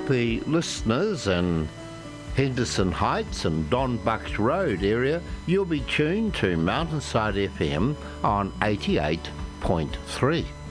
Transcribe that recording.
The listeners in Henderson Heights and Don Bucks Road area, you'll be tuned to Mountainside FM on 88.3.